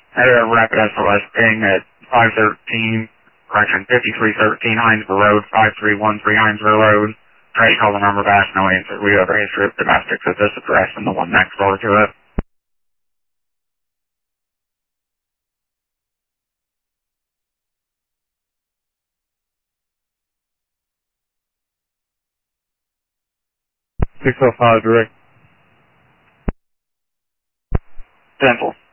Rapid SOS ping at 513, correction, 5313 Hinesville Road, 5313 Hinesville Road. Try to call the number back, no answer. We have a history of domestics at this address and the one next door to it. Six oh five direct. Dental.